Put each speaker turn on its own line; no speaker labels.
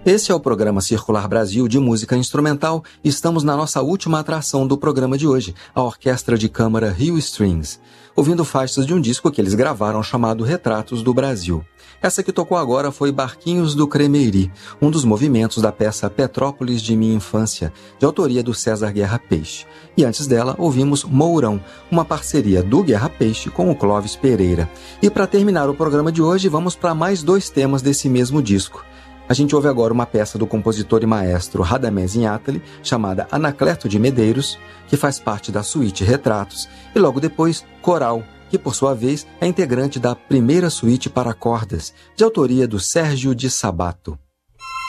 Esse é o programa Circular Brasil de música instrumental e estamos na nossa última atração do programa de hoje, a Orquestra de Câmara Rio Strings, ouvindo faixas de um disco que eles gravaram chamado Retratos do Brasil. Essa que tocou agora foi Barquinhos do Cremeiri, um dos movimentos da peça Petrópolis de Minha Infância, de autoria do César Guerra Peixe. E antes dela, ouvimos Mourão, uma parceria do Guerra Peixe com o Clóvis Pereira. E para terminar o programa de hoje, vamos para mais 2 temas desse mesmo disco. A gente ouve agora uma peça do compositor e maestro Radamés Inátali, chamada Anacleto de Medeiros, que faz parte da suíte Retratos, e logo depois Coral, que por sua vez é integrante da primeira suíte para cordas, de autoria do Sérgio de Sabato.